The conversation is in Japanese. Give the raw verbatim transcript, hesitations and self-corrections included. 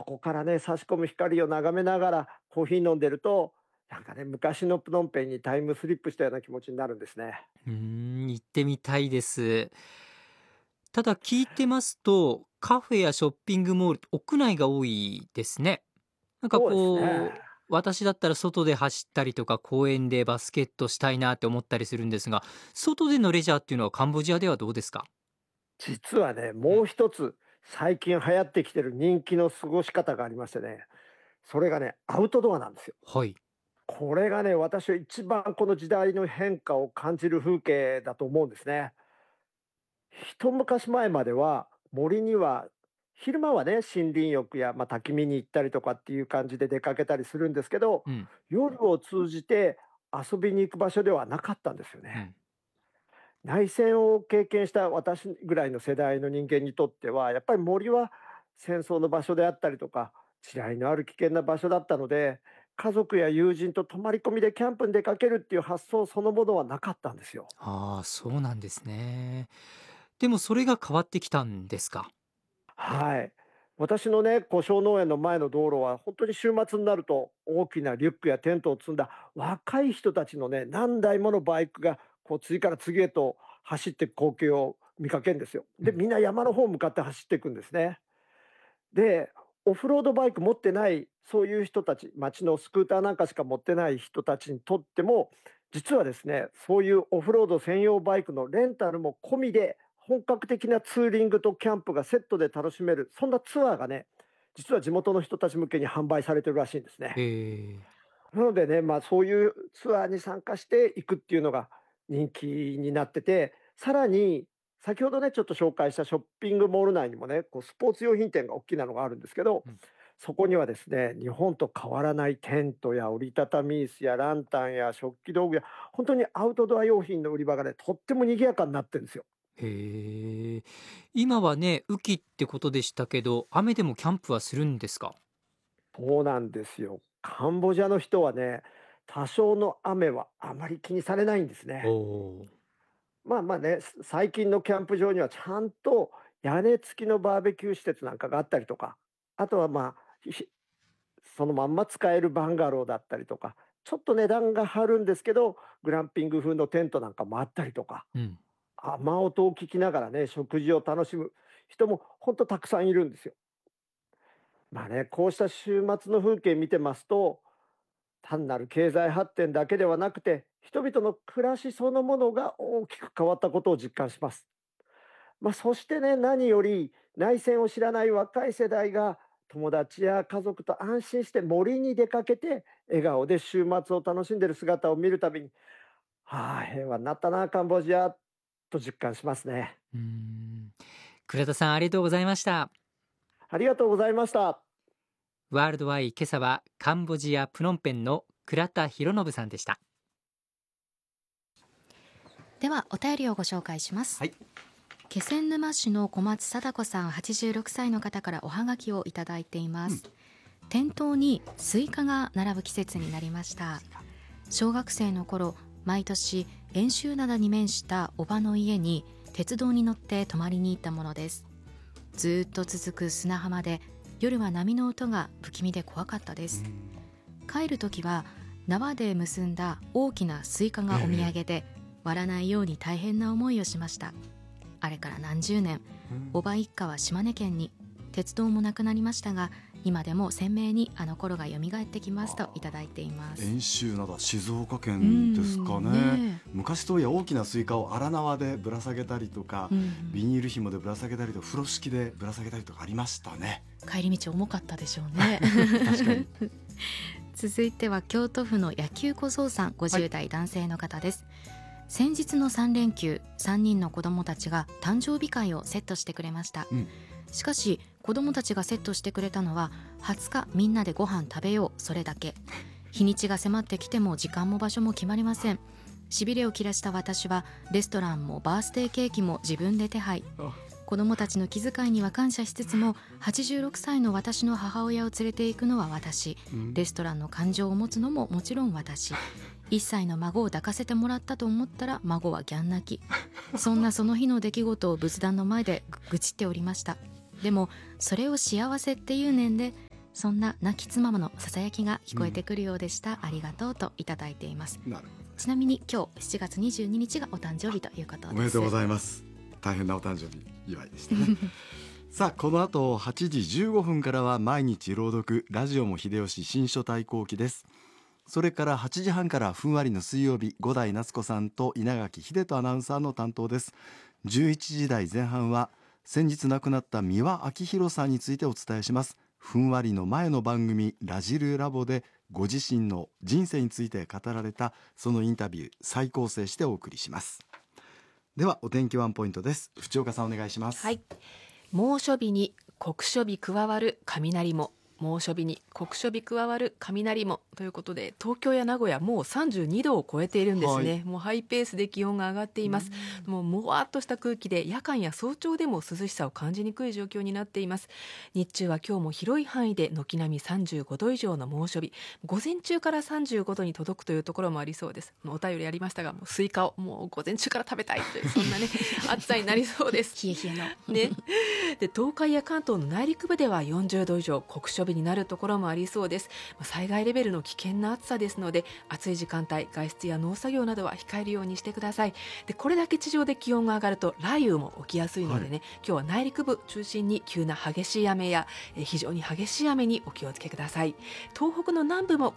こからね、差し込む光を眺めながらコーヒー飲んでると、なんかね、昔のプノンペンにタイムスリップしたような気持ちになるんですね。 うーん、行ってみたいです。ただ聞いてますと、カフェやショッピングモール、屋内が多いですね。なんかそうですね。 こう、私だったら外で走ったりとか、公園でバスケットしたいなって思ったりするんですが、外でのレジャーっていうのはカンボジアではどうですか？ 実はね、 うん。 もう一つ最近流行ってきてる人気の過ごし方がありましてね、それがね、アウトドアなんですよ。 はい。 これがね、私は一番この時代の変化を感じる風景だと思うんですね。一昔前までは森には昼間はね森林浴や、まあ、焚き火に行ったりとかっていう感じで出かけたりするんですけど、 うん、 夜を通じて遊びに行く場所ではなかったんですよね。 うん。 内戦を経験した私ぐらいの世代の人間にとってはやっぱり森は戦争の場所であったりとか地雷のある危険な場所だったので、家族や友人と泊まり込みでキャンプに出かけるっていう発想そのものはなかったんですよ。 ああ、そうなんですね。でもそれが変わってきたんですか？ はい。私のね、故障農園の前の道路は、本当に週末になると、大きなリュックやテントを積んだ若い人たちのね、何台ものバイクが、こう次から次へと走っていく光景を見かけるんですよ。で、 うん。 みんな山の方向かって走っていくんですね。で、オフロードバイク持ってない、そういう人たち、街のスクーターなんかしか持ってない人たちにとっても、実はですね、そういうオフロード専用バイクのレンタルも込みで、本格的なツーリングとキャンプがセットで楽しめる、そんなツアーがね、実は地元の人たち向けに販売されてるらしいんですへね。 え。 なのでね、まあ、そういうツアーに参加していくっていうのが人気になってて、さらに先ほどね、ちょっと紹介したショッピングモール内にもね、こうスポーツ用品店が大きなのがあるんですけど、 うん。 そこにはですね、日本と変わらないテントや折りたたみ椅子やランタンや食器道具や、本当にアウトドア用品の売り場がね、とっても賑やかになってるんですよ。 へえ。今はね、雨季ってことでしたけど、雨でもキャンプはするんですか？ そうなんですよ。カンボジアの人はね、多少の雨はあまり気にされないんですおね。 おー。 まあまあね、す最近のキャンプ場にはちゃんと屋根付きのバーベキュー施設なんかがあったりとか、あとはまあ、ひそのまんま使えるバンガローだったりとか、ちょっと値段が張るんですけど、グランピング風のテントなんかもあったりとか、 うん。 雨音を聞きながらね、食事を楽しむ人も本当たくさんいるんですよ。まあね、こうした週末の風景見てますと、単なる経済発展だけではなくて、人々の暮らしそのものが大きく変わったことを実感します。まあ、そしてね、何より内戦を知らない若い世代が友達や家族と安心して森に出かけて笑顔で週末を楽しんでいる姿を見るたびに、はあ、平和になったな、カンボジアと実感しますね。 うーん。倉田さん、ありがとうございました。 ありがとうございました。 ワールドワイ今朝はカンボジアプノンペンの倉田博信さんでした。 ではお便りをご紹介します。 はい。 気仙沼市の小松貞子さんはちじゅうろくさいの方からおはがきをいただいています。店頭にスイカが並ぶ季節になりました。小学生の頃、毎年遠州灘に面したおばの家に鉄道に乗って泊まりに行ったものです。ずーっと続く砂浜で夜は波の音が不気味で怖かったです。帰る時は縄で結んだ大きなスイカがお土産で、割らないように大変な思いをしました。あれから何十年、おば一家は島根県に、鉄道もなくなりましたが、今でも鮮明にあの頃が蘇ってきますといただいています。 遠州灘、静岡県ですかね。 ね昔といや大きなスイカを荒縄でぶら下げたりとか、 うん、 ビニール紐でぶら下げたりとか、風呂敷でぶら下げたりとかありましたね。 帰り道重かったでしょうね確かに。 続いては京都府の野球小僧さん、ごじゅう代男性の方です。先日のさん連休、さんにんの子どもたちが誕生日会をセットしてくれました、 うん、 しかし子どもたちがセットしてくれたのははつかみんなでご飯食べよう、それだけ。日にちが迫ってきても時間も場所も決まりません。しびれを切らした私はレストランもバースデーケーキも自分で手配。子どもたちの気遣いには感謝しつつも、はちじゅうろくさいの私の母親を連れて行くのは私、レストランの感情を持つのももちろん私。いっさいの孫を抱かせてもらったと思ったら孫はギャン泣き。そんなその日の出来事を仏壇の前で愚痴っておりました。でもそれを幸せっていうねんで、 そんな亡き妻のささやきが聞こえてくるようでした、うん、ありがとうといただいています。 なるほど。 ちなみに今日しちがつにじゅうににちがお誕生日ということです。 おめでとうございます。大変なお誕生日祝いでしたねさあこの後はちじじゅうごふんからは毎日朗読ラジオも秀吉新書対抗期です。それからはちじはんからふんわりの水曜日、五代夏子さんと稲垣秀人アナウンサーの担当です。じゅういちじ台前半は先日亡くなった三輪明宏さんについてお伝えします。ふんわりの前の番組ラジルラボでご自身の人生について語られたそのインタビュー再構成してお送りします。ではお天気ワンポイントです。淵岡さんお願いします。 はい、猛暑日に酷暑日加わる雷も、猛暑日に酷暑日加わる雷もということで、東京や名古屋もうさんじゅうにどを超えているんですね、はい、もうハイペースで気温が上がっています。もうもわっとした空気で夜間や早朝でも涼しさを感じにくい状況になっています。日中は今日も広い範囲で軒並みさんじゅうごど以上の猛暑日、午前中からさんじゅうごどに届くというところもありそうです。お便りありましたが、もうスイカをもう午前中から食べたいというそんなね暑さになりそうです冷え冷えの、 ね、で東海や関東の内陸部ではよんじゅうど以上酷暑日になるところもありそうです。災害レベルの危険な暑さですので、暑い時間帯外出や農作業などは控えるようにしてください。でこれだけ地上で気温が上がると雷雨も起きやすいのでね、はい、今日は内陸部中心に急な激しい雨やえ非常に激しい雨にお気をつけください。東北の南部も